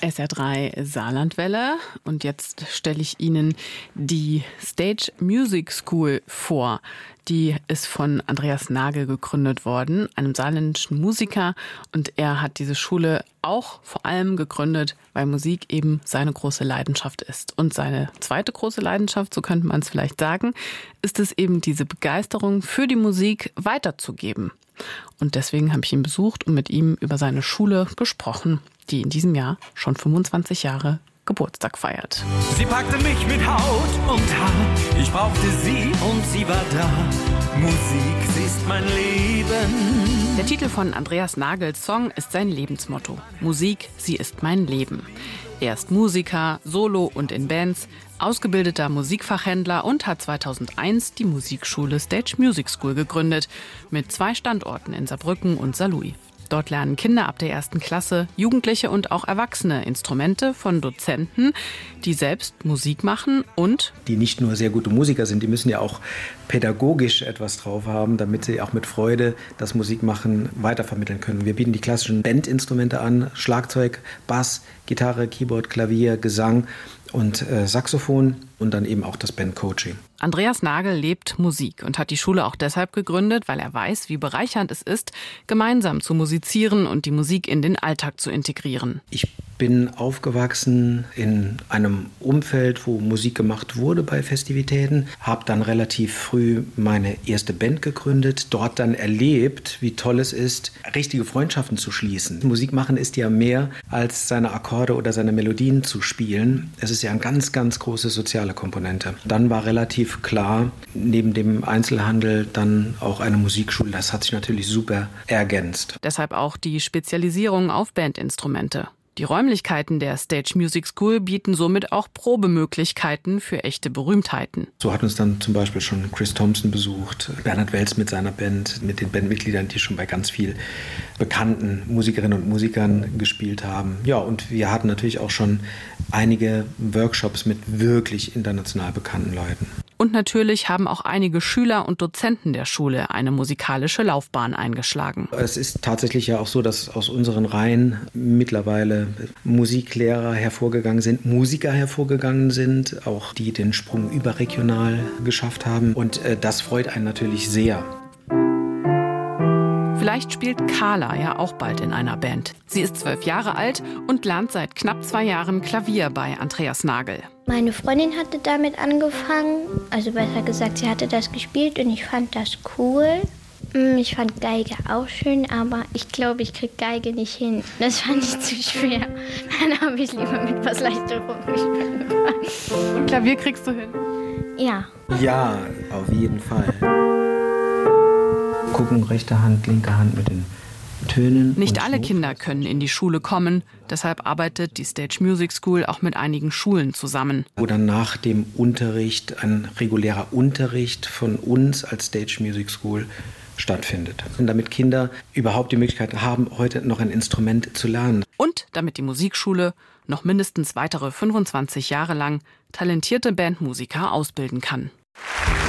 SR3 Saarlandwelle. Und jetzt stelle ich Ihnen die Stage Music School vor. Die ist von Andreas Nagel gegründet worden, einem saarländischen Musiker. Und er hat diese Schule auch vor allem gegründet, weil Musik eben seine große Leidenschaft ist. Und seine zweite große Leidenschaft, so könnte man es vielleicht sagen, ist es eben diese Begeisterung für die Musik weiterzugeben. Und deswegen habe ich ihn besucht und mit ihm über seine Schule gesprochen, die in diesem Jahr schon 25 Jahre Geburtstag feiert. Sie packte mich mit Haut und Haar, ich brauchte sie und sie war da. Musik, sie ist mein Leben. Der Titel von Andreas Nagels Song ist sein Lebensmotto. Musik, sie ist mein Leben. Er ist Musiker, solo und in Bands, ausgebildeter Musikfachhändler und hat 2001 die Musikschule Stage Music School gegründet, mit 2 Standorten in Saarbrücken und Saarlouis. Dort lernen Kinder ab der 1. Klasse, Jugendliche und auch Erwachsene Instrumente von Dozenten, die selbst Musik machen und die nicht nur sehr gute Musiker sind, die müssen ja auch pädagogisch etwas drauf haben, damit sie auch mit Freude das Musikmachen weitervermitteln können. Wir bieten die klassischen Bandinstrumente an, Schlagzeug, Bass, Gitarre, Keyboard, Klavier, Gesang und Saxophon und dann eben auch das Bandcoaching. Andreas Nagel lebt Musik und hat die Schule auch deshalb gegründet, weil er weiß, wie bereichernd es ist, gemeinsam zu musizieren und die Musik in den Alltag zu integrieren. Ich bin aufgewachsen in einem Umfeld, wo Musik gemacht wurde bei Festivitäten, habe dann relativ früh meine erste Band gegründet, dort dann erlebt, wie toll es ist, richtige Freundschaften zu schließen. Musik machen ist ja mehr als seine Akkorde oder seine Melodien zu spielen. Es ist ja eine ganz, ganz große soziale Komponente. Dann war relativ klar, neben dem Einzelhandel dann auch eine Musikschule. Das hat sich natürlich super ergänzt. Deshalb auch die Spezialisierung auf Bandinstrumente. Die Räumlichkeiten der Stage Music School bieten somit auch Probemöglichkeiten für echte Berühmtheiten. So hat uns dann zum Beispiel schon Chris Thompson besucht, Bernhard Welz mit seiner Band, mit den Bandmitgliedern, die schon bei ganz vielen bekannten Musikerinnen und Musikern gespielt haben. Ja, und wir hatten natürlich auch schon einige Workshops mit wirklich international bekannten Leuten. Und natürlich haben auch einige Schüler und Dozenten der Schule eine musikalische Laufbahn eingeschlagen. Es ist tatsächlich ja auch so, dass aus unseren Reihen mittlerweile Musiklehrer hervorgegangen sind, Musiker hervorgegangen sind, auch die den Sprung überregional geschafft haben. Und das freut einen natürlich sehr. Vielleicht spielt Carla ja auch bald in einer Band. Sie ist 12 Jahre alt und lernt seit knapp 2 Jahren Klavier bei Andreas Nagel. Meine Freundin hatte damit angefangen, also besser gesagt, sie hatte das gespielt und ich fand das cool. Ich fand Geige auch schön, aber ich glaube, ich kriege Geige nicht hin. Das fand ich zu schwer. Dann habe ich lieber mit was Leichterem gespielt. Und Klavier kriegst du hin? Ja. Ja, auf jeden Fall. Gucken, rechte Hand, linke Hand mit den Tönen. Nicht alle Kinder können in die Schule kommen. Deshalb arbeitet die Stage Music School auch mit einigen Schulen zusammen. Wo dann nach dem Unterricht ein regulärer Unterricht von uns als Stage Music School stattfindet. Und damit Kinder überhaupt die Möglichkeit haben, heute noch ein Instrument zu lernen. Und damit die Musikschule noch mindestens weitere 25 Jahre lang talentierte Bandmusiker ausbilden kann.